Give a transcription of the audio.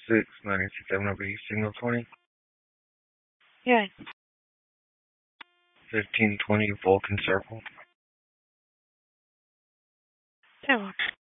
696 signal 20. Yeah. 1520 Vulcan Circle. That works.